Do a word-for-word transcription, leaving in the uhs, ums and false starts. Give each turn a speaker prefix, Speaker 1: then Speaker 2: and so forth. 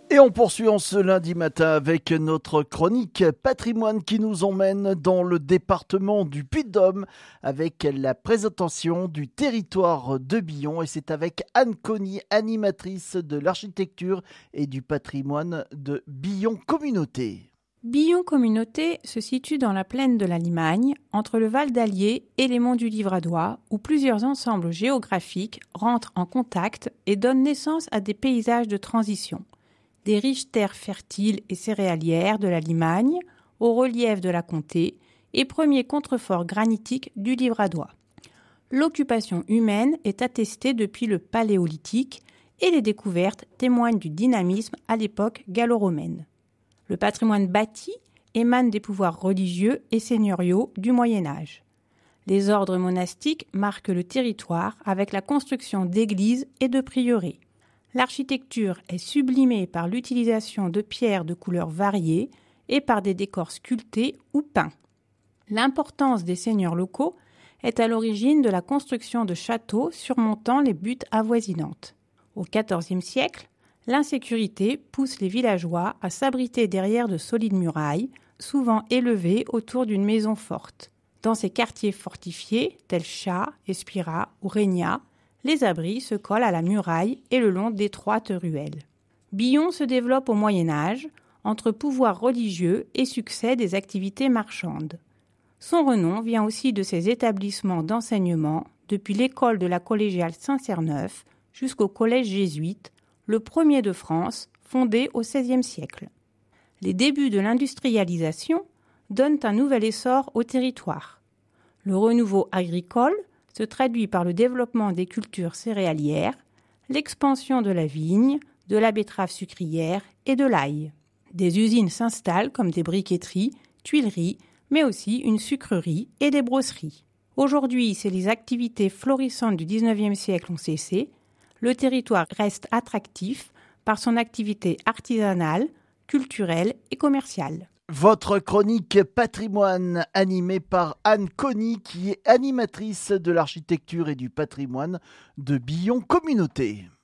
Speaker 1: Et on poursuit en ce lundi matin avec notre chronique patrimoine qui nous emmène dans le département du Puy-de-Dôme avec la présentation du territoire de Billon. Et c'est avec Anne Conny, animatrice de l'architecture et du patrimoine de Billon Communauté.
Speaker 2: Billon Communauté se situe dans la plaine de la Limagne, entre le Val d'Allier et les monts du Livradois, où plusieurs ensembles géographiques rentrent en contact et donnent naissance à des paysages de transition. Des riches terres fertiles et céréalières de la Limagne, au relief de la Comté et premier contrefort granitique du Livradois. L'occupation humaine est attestée depuis le Paléolithique et les découvertes témoignent du dynamisme à l'époque gallo-romaine. Le patrimoine bâti émane des pouvoirs religieux et seigneuriaux du Moyen Âge. Les ordres monastiques marquent le territoire avec la construction d'églises et de prieurés. L'architecture est sublimée par l'utilisation de pierres de couleurs variées et par des décors sculptés ou peints. L'importance des seigneurs locaux est à l'origine de la construction de châteaux surmontant les buttes avoisinantes. Au quatorzième siècle, l'insécurité pousse les villageois à s'abriter derrière de solides murailles, souvent élevées autour d'une maison forte. Dans ces quartiers fortifiés, tels Chas, Espira ou Régnat, les abris se collent à la muraille et le long d'étroites ruelles. Billon se développe au Moyen Âge, entre pouvoir religieux et succès des activités marchandes. Son renom vient aussi de ses établissements d'enseignement, depuis l'école de la collégiale Saint-Cerneuf jusqu'au collège jésuite, le premier de France, fondé au seizième siècle. Les débuts de l'industrialisation donnent un nouvel essor au territoire. Le renouveau agricole se traduit par le développement des cultures céréalières, l'expansion de la vigne, de la betterave sucrière et de l'ail. Des usines s'installent comme des briqueteries, tuileries, mais aussi une sucrerie et des brosseries. Aujourd'hui, si les activités florissantes du dix-neuvième siècle ont cessé, le territoire reste attractif par son activité artisanale, culturelle et commerciale.
Speaker 1: Votre chronique patrimoine animée par Anne Conny qui est animatrice de l'architecture et du patrimoine de Billon Communauté.